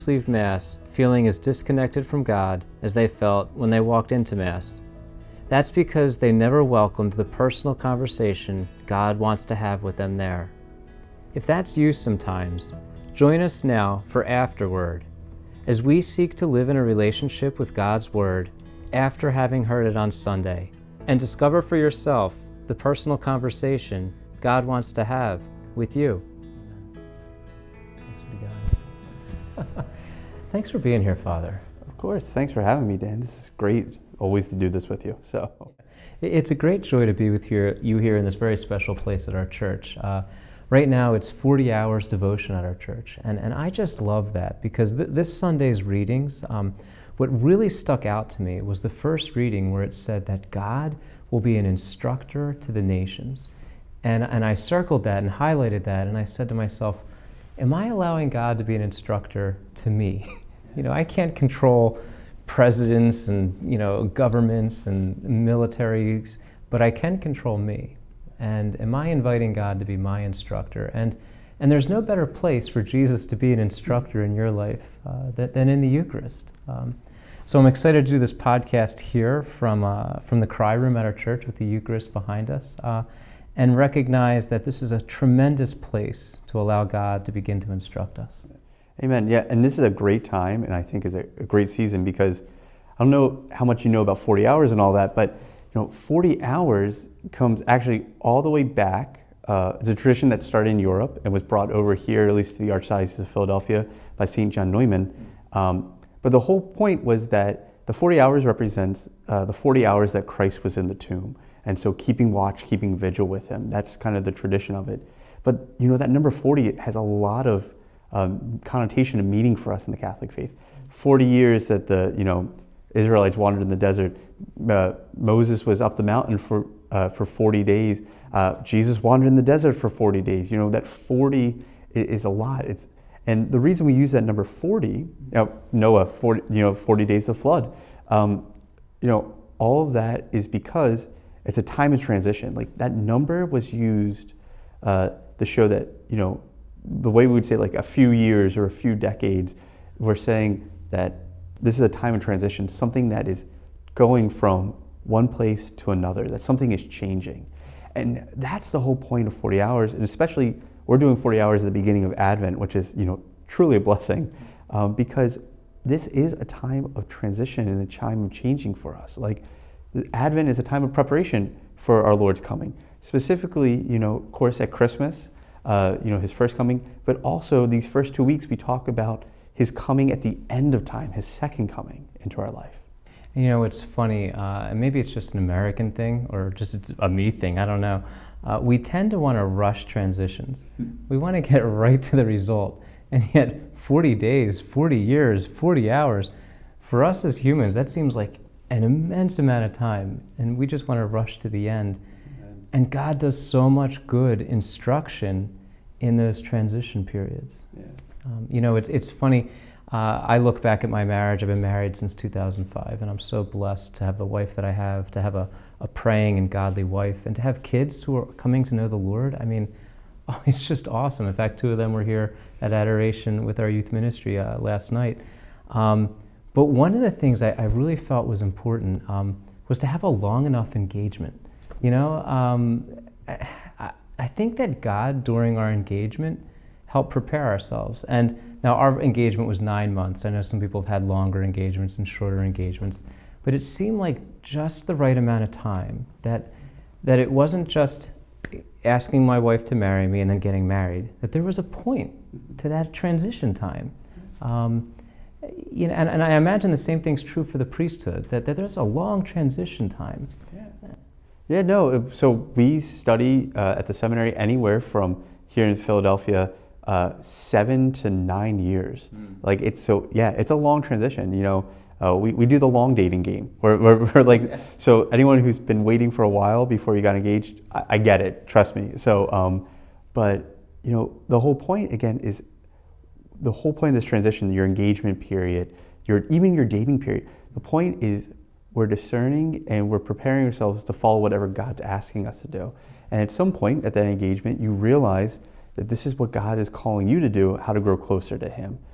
leave Mass feeling as disconnected from God as they felt when they walked into Mass. That's because they never welcomed the personal conversation God wants to have with them there. If that's you sometimes, join us now for Afterword, as we seek to live in a relationship with God's Word after having heard it on Sunday, and discover for yourself the personal conversation God wants to have with you. Thanks for being here, Father. Of course. Thanks for having me, Dan. This is great always to do this with you. It's a great joy to be with you here in this very special place at our church. Right now it's 40 hours devotion at our church, and I just love that because this Sunday's readings, what really stuck out to me was the first reading where it said that God will be an instructor to the nations. And I circled that and highlighted that, and I said to myself, am I allowing God to be an instructor to me? You know, I can't control presidents and, governments and militaries, but I can control me. And am I inviting God to be my instructor? And there's no better place for Jesus to be an instructor in your life than in the Eucharist. So I'm excited to do this podcast here from the cry room at our church with the Eucharist behind us, and recognize that this is a tremendous place to allow God to begin to instruct us. Amen. Yeah, and this is a great time, and I think is a great season because I don't know how much you know about 40 hours and all that, but 40 hours comes actually all the way back. It's a tradition that started in Europe and was brought over here, at least to the Archdiocese of Philadelphia, by St. John Neumann. But the whole point was that the 40 hours represents the 40 hours that Christ was in the tomb. And so keeping watch, keeping vigil with him, that's kind of the tradition of it. But that number 40 has a lot of connotation and meaning for us in the Catholic faith. 40 years that the Israelites wandered in the desert. Moses was up the mountain for 40 days. Jesus wandered in the desert for 40 days. That 40 is a lot. And the reason we use that number 40, Noah, 40 days of flood, all of that is because it's a time of transition. Like that number was used to show that, the way we would say like a few years or a few decades, we're saying that this is a time of transition, something that is going from one place to another, that something is changing. And that's the whole point of 40 hours. And especially we're doing 40 hours at the beginning of Advent, which is, truly a blessing, because this is a time of transition and a time of changing for us. Like Advent is a time of preparation for our Lord's coming. Specifically, of course, at Christmas, his first coming, but also these first 2 weeks we talk about his coming at the end of time, his second coming into our life. It's funny, and maybe it's just an American thing or just it's a me thing, I don't know. We tend to want to rush transitions. We want to get right to the result. And yet 40 days, 40 years, 40 hours, for us as humans, that seems like an immense amount of time. And we just want to rush to the end. And God does so much good instruction in those transition periods. Yeah. It's funny. I look back at my marriage. I've been married since 2005, and I'm so blessed to have the wife that I have, to have a praying and godly wife, and to have kids who are coming to know the Lord. I mean, it's just awesome. In fact, 2 of them were here at Adoration with our youth ministry last night. But one of the things I really felt was important was to have a long enough engagement. I think that God, during our engagement, helped prepare ourselves. And now our engagement was 9 months. I know some people have had longer engagements and shorter engagements, but it seemed like just the right amount of time, that it wasn't just asking my wife to marry me and then getting married, that there was a point to that transition time. And I imagine the same thing's true for the priesthood, that there's a long transition time. Yeah, no, so we study at the seminary anywhere from here in Philadelphia 7 to 9 years. Like it's a long transition. We do the long dating game. We're like, so anyone who's been waiting for a while before you got engaged, I get it, trust me. So, but the whole point again is the whole point of this transition, your engagement period, even your dating period. The point is we're discerning and we're preparing ourselves to follow whatever God's asking us to do. And at some point at that engagement, you realize that this is what God is calling you to do, how to grow closer to him.